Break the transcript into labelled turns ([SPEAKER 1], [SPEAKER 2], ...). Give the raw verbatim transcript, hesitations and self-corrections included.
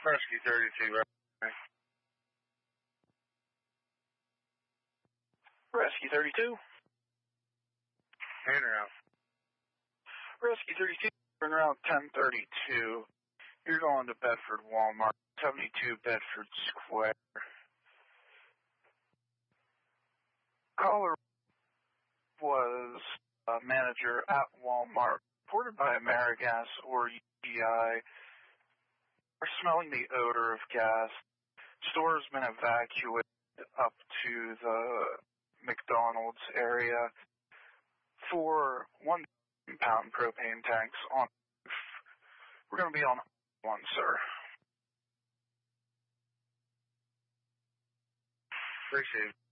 [SPEAKER 1] Rescue thirty-two, right?
[SPEAKER 2] Rescue thirty-two.
[SPEAKER 1] In or out?
[SPEAKER 2] Rescue thirty-two, in route ten thirty-two. You're going to Bedford Walmart, seventy-two Bedford Square. Caller was a manager at Walmart, reported by AmeriGas or U G I, are smelling the odor of gas. Store has been evacuated up to the McDonald's area for one pound propane tanks on roof. We're going to be on one, sir.
[SPEAKER 1] Appreciate it.